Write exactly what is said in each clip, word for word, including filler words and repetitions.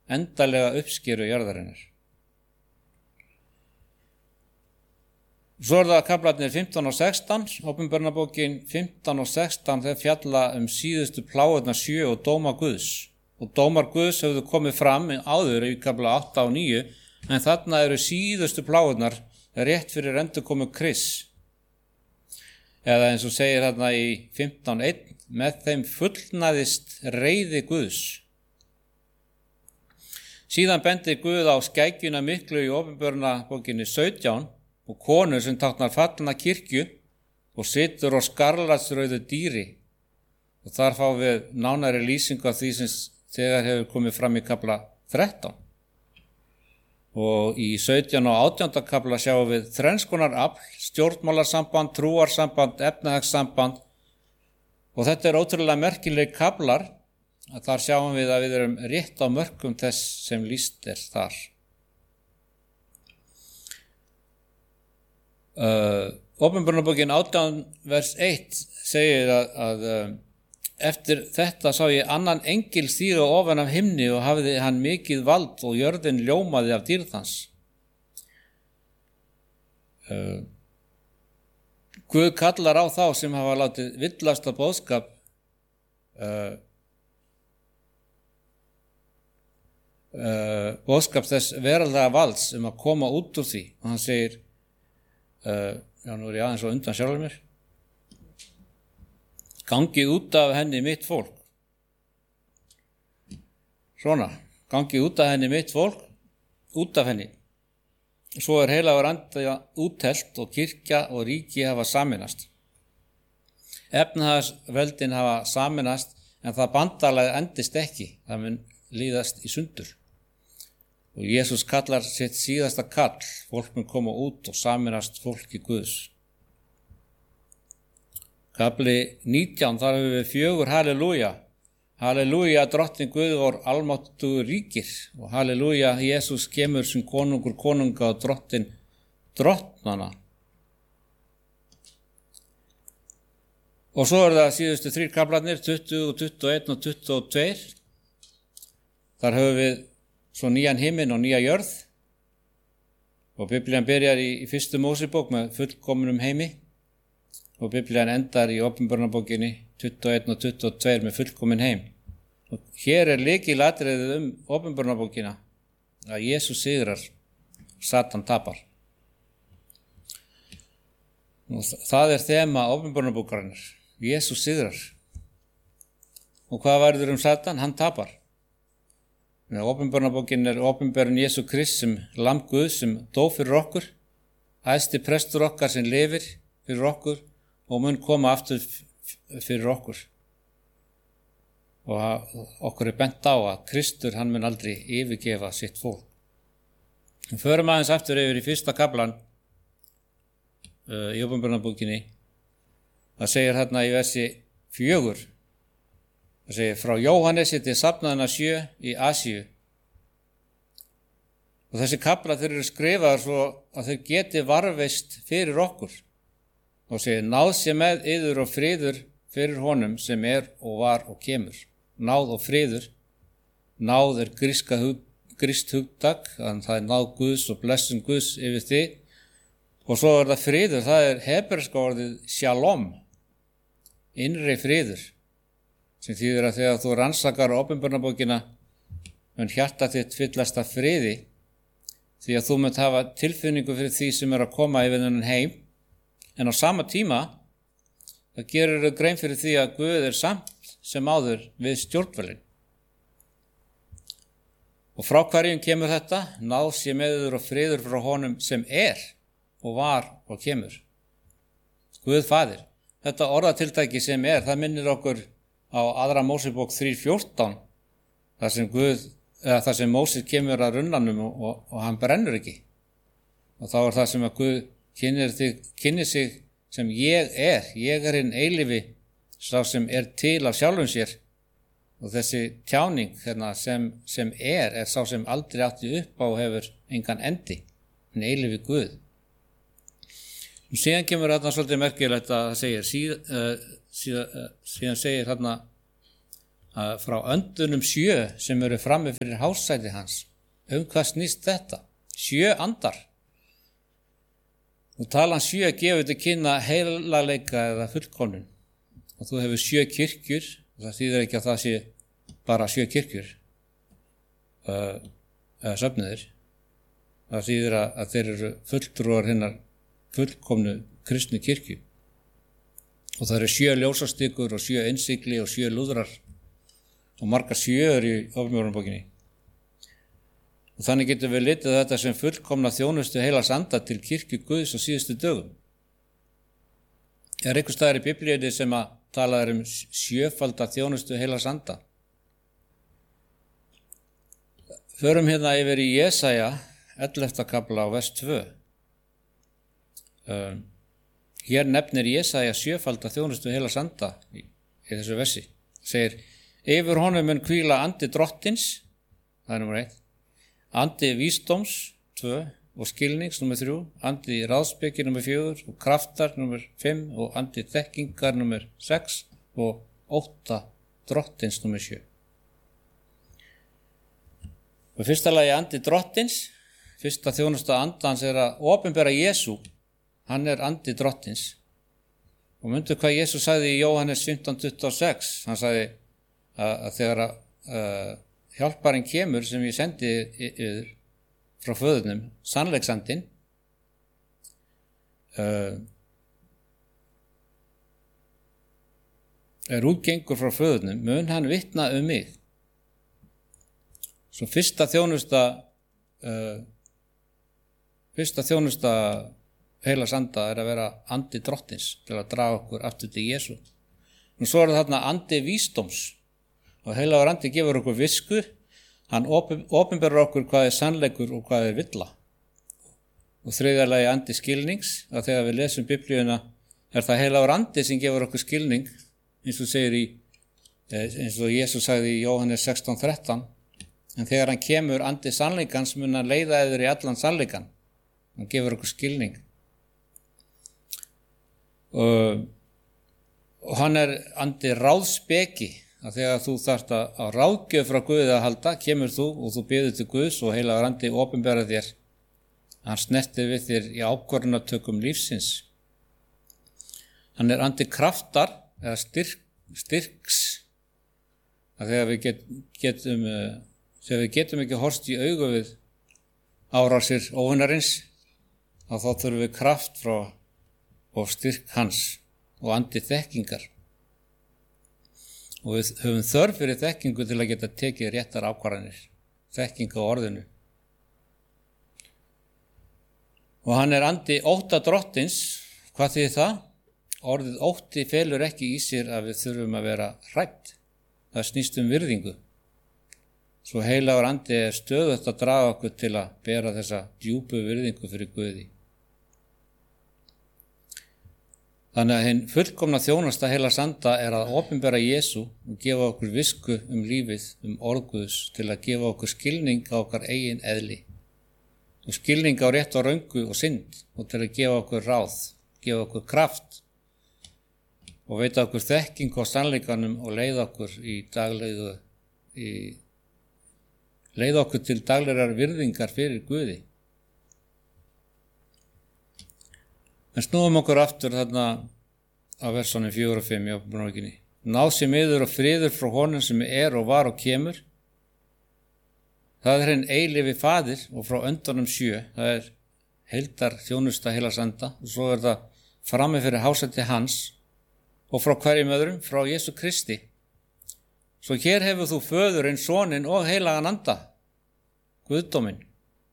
endalega uppskeru jarðarinnar. Svo er það kaflarnir fimmtán og sextán, Åpenbarunarbókin fimmtán og sextán, þeir fjalla um síðustu plágurnar sjö og dóma Guðs. Og dómar Guðs höfðu komið fram áður í kafla átta og níu, en þarna eru síðustu plágurnar rétt fyrir endurkomu Krists. Eða eins og segir þarna í fimmtán einn, með þeim fullnaðist reiði Guðs. Síðan bendir Guð á skækjuna miklu í Åpenbarunarbókinni sautján og konu sem táknar fallna kirkju og situr á skarlatsrauðu dýri. Og þar fá við nánari lýsingu af því sem þegar hefur komið fram í kafla þrettán. Og í sautján og átjánda kafla sjáum við þrennskonar afl, stjórnmálasamband, trúarsamband, efnahagssamband. Og þetta er ótrúlega merkileg kaflar að þar sjáum við að við erum rétt á mörkum þess sem lýst er þar. Uh, Åpenbarunarbókin átján vers eitt segir að, að uh, eftir þetta sá ég annan engil stíga ofan af himni og hafði hann mikið vald og jörðin ljómaði af dýrð hans. Uh, Guð kallar á þá sem hafa látið villasta boðskap uh, uh, boðskap þess veraldlega valds um að koma út úr því. Og hann segir, uh, já nú er ég aðeins og undan sjálfur mér, gangið út af henni mitt fólk. Svona, gangið út af henni mitt fólk, út af henni. Svo er heilagur andi úttelt og kirkja og ríki hafa saminast. Efnahagsveldin hafa saminast en það bandalag endist ekki, það mun líðast í sundur. Og Jesús kallar sitt síðasta kall, fólk mun koma út og saminast fólki Guðs. Kafli nítján, þar hefur við fjögur halleluja. Halleluja, drottinn Guð vor almáttugur ríkir. Og halleluja, Jesús kemur sem konungur konunga og drottinn drottnana. Og svo er það síðustu þrír kaflarnir, tuttugu, tuttugu og einn og tuttugu og tvö. Þar höfum við svo nýjan himinn og nýja jörð. Og Biblían byrjar í, í fyrstu Mósebók með fullkominum heimi. Og Biblían endar í Åpenbarunarbókinni tuttugu og einn og tuttugu og tvö með fullkomin heim. Og hér er lykilatriðið um Åpenbarunarbókina að Jesús sigrar, Satan tapar. Og það er þema Åpenbarunarbókarinnar. Jesús sigrar. Og hvað verður um Satan? Hann tapar. Åpenbarunarbókin er åpenbarun Jesú Krist sem lamb Guðs sem dó fyrir okkur, æðsti prestur okkar sem lifir fyrir okkur og mun koma aftur fyrir okkur. Og okkur er bent á að Kristur, hann mun aldrei yfirgefa sitt fólk. Við förum aðeins aftur yfir í fyrsta kaflan uh, í Åpenbarunarbókinni. Það segir hérna í versi fjögur. Það segir frá Jóhannesi til safnaðina sjö í Asíu. Og þessi kaflar þeir eru skrifaðar svo að þeir geti varðveist fyrir okkur. Og segir, náð sé með yður og friður fyrir honum sem er og var og kemur. Náð og friður. Náð er gríska hug, grískt hugtak, þannig það er náð Guðs og blessun Guðs yfir þig. Og svo er það friður, það er hebreska orðið shalom, innri friður, sem þýðir að þegar þú rannsakar Åpenbarunarbókina mun hjarta þitt fyllast af friði, því að þú munt hafa tilfinningu fyrir því sem er að koma yfir þennan heim. En á sama tíma, það gerir þau grein fyrir því að Guð er samt sem áður við stjórnvölin. Og frá hverjum kemur þetta? Náð sé með yður og friður frá honum sem er og var og kemur. Guð faðir. Þetta orðatiltæki sem er, það minnir okkur á aðra Mósebók þrjú fjórtán, þar sem Guð, eða þar sem Mósið kemur að runnanum og, og, og hann brennur ekki. Og þá er það sem að Guð kynir, þig, kynir sig sem ég er, ég er hinn eilifi, sá sem er til af sjálfum sér. Og þessi tjáning hérna, sem, sem er, er sá sem aldrei átti upp á og hefur engan endi, hinn eilifi Guð. Og síðan kemur þarna svolítið merkilegt að það segir, síð, uh, síð, uh, síðan segir þarna að frá öndunum sjö sem eru frammi fyrir hásæti hans. Um hvað snýst þetta? Sjö andar. Og talan sjö gefur til kynna heilagleika eða fullkomnun. Og þú hefur sjö kirkjur, og það þýðir ekki að það sé bara sjö kirkjur, uh, eða söfniðir. Það þýðir að, að þeir eru fulltrúar hinnar fullkomnu kristnu kirkju. Og það eru sjö ljósastykur og sjö innsigli og sjö lúðrar og margar sjöur í Åpenbarunarbókinni. Og þannig getum við litið þetta sem fullkomna þjónustu heilags anda til kirkju Guðs á síðustu dögum. Er einhvers staðar í Biblíunni sem að tala um sjöfalda þjónustu heilags anda? Förum hérna yfir í Jesaja ellefta kafla á vers tvö. Um, hér nefnir Jesaja sjöfalda þjónustu heilags anda í, í þessu versi. Segir, yfir honum mun hvíla andi drottins, það er nummer eitt. Andi vísdóms, tvö, og skilnings, nummer þrjú, andi ráðspeki, nummer fjögur, og kraftar, nummer fimm, og andi þekkingar, nummer sex, og ótta drottins, nummer sjö. Og fyrsta lagi andi drottins, fyrsta þjónusta andans er að opinbera Jesú, hann er andi drottins. Og myndu hvað Jesú sagði í Jóhannes fimmtán tuttugu og sex, hann sagði að, að þegar að uh, hjálparinn kemur sem ég sendi yfir frá föðurnum, sannleiksandinn, uh, er útgengur frá föðurnum, mun hann vitna um mig. Svo fyrsta þjónusta, uh, fyrsta þjónusta heilags anda er að vera andi drottins til að draga okkur aftur til Jesú. Og svo er þarna andi vísdóms. Og heilagur andi gefur okkur visku, hann opinberar okkur hvað er sannleikur og hvað er villa. Og þriðja lagi andi skilnings, að þegar við lesum Biblíuna er það heilagur andi sem gefur okkur skilning, eins og segir í, eins og Jesús sagði í Jóhannes sextán þrettán, en þegar hann kemur andi sannleikans mun hann leiða yfir í allan sannleikan, hann gefur okkur skilning. Og, og hann er andi ráðspeki, að þegar þú þarft að ráðgjöf frá Guði að halda, kemur þú og þú biður til Guðs og heilagur andi opinbera þér. Hann snertir við þér í ákvörðunartökum lífsins. Hann er andi kraftar eða styrk, styrks, að þegar við get, getum, þegar við getum ekki horfst í augu við árásir óvinarins, þá þurfum við kraft frá og styrk hans og andi þekkingar. Og við höfum þörf fyrir þekkingu til að geta tekið réttar ákvarðanir, þekkingu á orðinu. Og hann er andi ótta drottins, hvað þýðir það? Orðið ótti felur ekki í sér að við þurfum að vera hrædd, það snýst um virðingu. Svo heilagur andi er stöðugt að draga okkur til að bera þessa djúpu virðingu fyrir Guði. Þannig að hinn fullkomna þjónusta heilags anda er að opinbera Jesú og gefa okkur visku um lífið, um orð Guðs, til að gefa okkur skilning á okkar eigin eðli og skilning á rétt og röngu og synd og til að gefa okkur ráð, gefa okkur kraft og veita okkur þekkingu á sannleikanum og leiða okkur í daglegu, í, leiða okkur til daglegar virðingar fyrir Guði. En snúum okkur aftur þarna á versunum fjögur og fimm í Åpenbarunarbókinni. Náð sé miður og friður frá honum sem er og var og kemur. Það er hinn eilífi faðir og frá öndunum sjö, það er heildar þjónusta heilags anda og svo er það frammi fyrir hásæti hans og frá hverjum öðrum, frá Jesú Kristi. Svo hér hefur þú föðurinn, soninn og heilagan anda, Guðdóminn.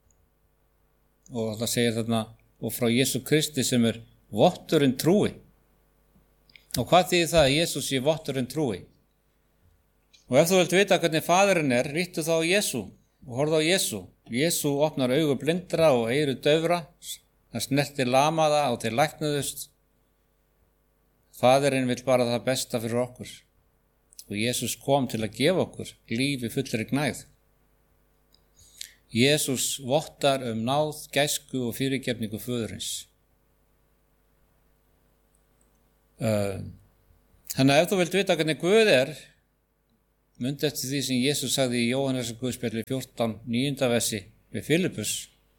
Og það segir þarna og frá Jesú Kristi sem er votturinn trúi. Og hvað þýðir það að Jesús sé votturinn trúi? Og ef þú vilt vita hvernig faðurinn er, ríttu þá á Jesú og horfðu á Jesú. Jesú opnar augu blindra og eyru daufra, það snertir lamaða og þeir læknuðust. Faðurinn vill bara það besta fyrir okkur. Og Jesús kom til að gefa okkur lífi fullri gnægð. Jesús vottar um náð, gæsku og fyrirgefningu föðurins. Uh, þannig að ef þú vilt vita hvernig Guð er, mundi eftir því sem Jesús sagði í Jóhannesar guðspjalli fjórtán níunda versi við Filippus: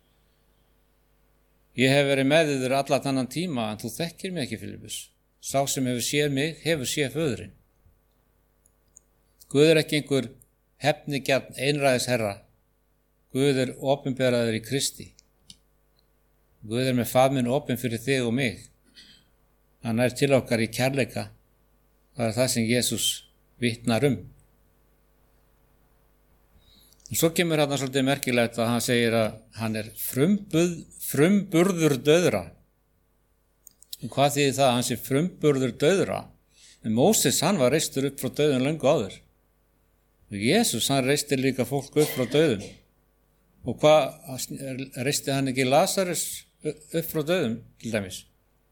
Ég hef verið með þér alla þennan tíma, en þú þekkir mig ekki, Filippus. Sá sem hefur séð mig, hefur séð föðurinn. Guð er ekki einhver hefnigjarn einræðis herra. Guð er opinberaður í Kristi. Guð er með faðminn opinn fyrir þig og mig. Hann er til okkar í kærleika. Það er það sem Jesús vitnar um. Og svo kemur hann svolítið merkilegt að hann segir að hann er frumbuð, frumburður dauðra. Og hvað þýðir það að hann sé frumburður dauðra? En Móses, hann var reistur upp frá dauðum löngu áður. Og Jesús, hann reistir líka fólk upp frá dauðum. Og hvað reisti hann ekki Lazarus upp frá dauðum, til dæmis?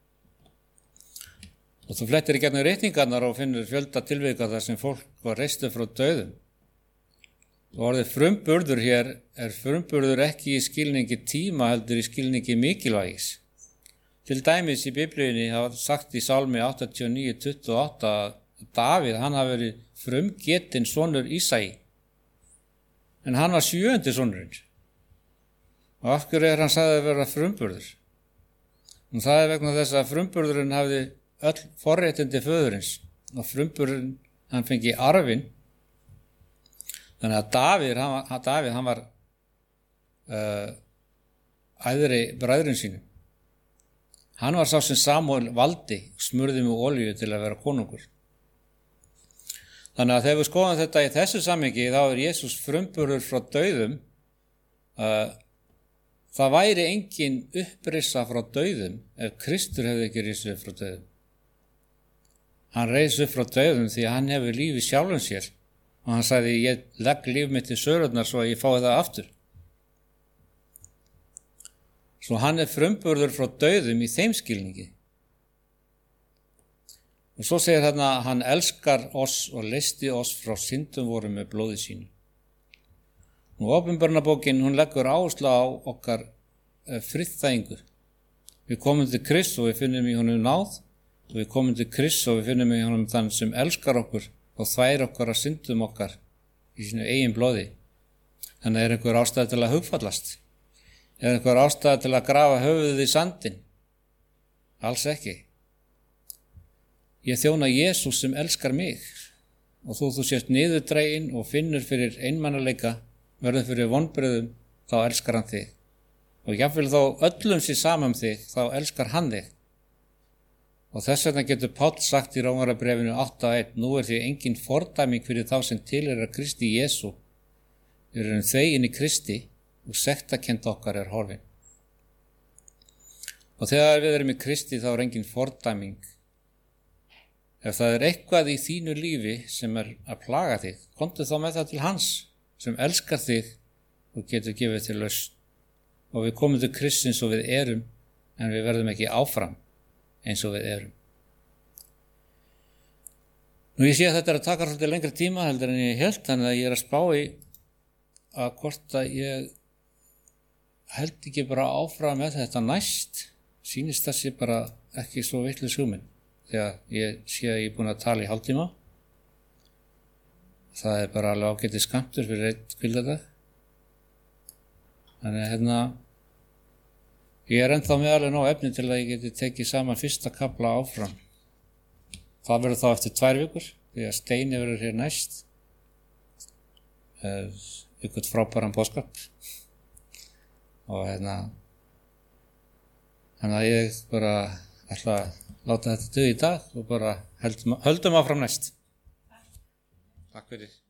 Og þú flettir í gegnum reikningarnar og finnur fjölda tilvika þar sem fólk var reist upp frá dauðum. Og orðið frumburður hér er frumburður ekki í skilningi tíma, heldur í skilningi mikilvægis. Til dæmis í Biblíunni hafa sagt í Sálmi áttatíu og níu tuttugu og átta að Davíð, hann hafi verið frumgetinn sonur Ísai. En hann var sjöundi sonurinn. Og af hverju er hann sagði að vera frumburður? Og það er vegna þess að frumburðurinn hafði öll forréttindi föðurins. Og frumburðurinn, hann fengi arfinn. Þannig að Davíð, hann var, Davíð, hann var uh, æðri bræðurinn sínum. Hann var sá sem Samúel valdi, smurði með olíu til að vera konungur. Þannig að þegar við skoðum þetta í þessu samhengi, þá er Jesús frumburður frá dauðum. Uh, það væri engin upprisa frá dauðum ef Kristur hefði ekki risið upp frá dauðum. Hann reis upp frá dauðum því að hann hefur lífi sjálfum sér. Og hann sagði, ég legg líf mitt til sörurnar svo að ég fái það aftur. Svo hann er frumburður frá dauðum í þeim skilningi. Og svo segir hann að hann elskar oss og leysti oss frá syndum vorum með blóði sínu. Og Opinberunarbókin, hún leggur áherslu á okkar friðþægingu. Við komum til Krists og við finnum í honum náð, og við komum til Krists og við finnum í honum þann sem elskar okkur og þvær okkar að syndum okkar í sínu eigin blóði. Þannig er einhver ástæða til að hugfallast. Er einhver ástæða til að grafa höfuðið í sandinn? Alls ekki. Ég þjóna Jesús sem elskar mig, og þú þú sést niðurdregin og finnur fyrir einmanaleika, verður fyrir vonbrigðum, þá elskar hann þig. Og jafnvel þó öllum sé saman um þig, þá elskar hann þig. Og þess vegna getur Páll sagt í Rómarbréfinu átta eitt, nú er því engin fordæming fyrir þá sem tilheyra Kristi Jesú. Við erum þvegin í Kristi og sektarkennd okkar er horfin. Og þegar við erum í Kristi þá er engin fordæming. Ef það er eitthvað í þínu lífi sem er að plaga þig, komdu þá með það til hans sem elskar þig og getur gefið til lausn. Og við komum til Kristi eins og við erum, en við verðum ekki áfram eins og við erum. Nú ég sé að þetta er að taka svolítið lengri tíma heldur en ég held, þannig að ég er að spá í að hvort að ég held ekki bara áfram með þetta næst, sýnist það sé bara ekki svo vitlaus hugmynd, þegar ég sé að ég er búin að tala í hálftíma. Það er bara alveg ágætið skammtur fyrir einn kvildadag. Þannig að hérna ég er ennþá með alveg nóg efni til að ég geti tekið saman fyrsta kafla áfram. Það verður þá eftir tvær vikur, því að Steini verður hér næst. Ykkur frábæran boðskap. Og hérna, þannig að ég bara ætla að láta þetta duga í dag og bara höldum, höldum áfram næst. Takk fyrir.